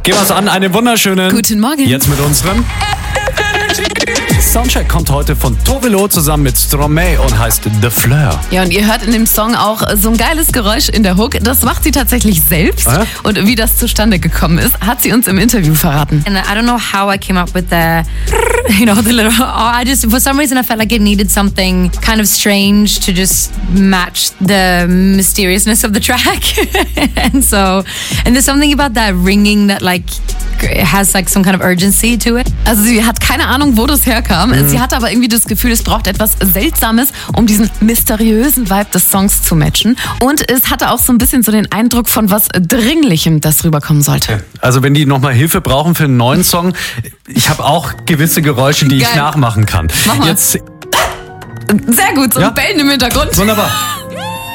Geh was an, einen wunderschönen Guten Morgen. Jetzt mit unserem Soundcheck kommt heute von Tove Lo zusammen mit Stromae und heißt The Fleur. Ja, und ihr hört in dem Song auch so ein geiles Geräusch in der Hook. Das macht sie tatsächlich selbst. Und wie das zustande gekommen ist, hat sie uns im Interview verraten. And I don't know how I came up with the little, I just, for some reason I felt like it needed something kind of strange to just match the mysteriousness of the track. and there's something about that ringing that like has like some kind of urgency to it. Also sie hat keine Ahnung, wo das herkam. Sie hatte aber irgendwie das Gefühl, es braucht etwas Seltsames, um diesen mysteriösen Vibe des Songs zu matchen. Und es hatte auch so ein bisschen so den Eindruck von was Dringlichem, das rüberkommen sollte. Also wenn die nochmal Hilfe brauchen für einen neuen Song, ich habe auch gewisse Geräusche, die ich nachmachen kann. Mach mal. Jetzt Sehr gut, so ein Bellen im Hintergrund. wunderbar.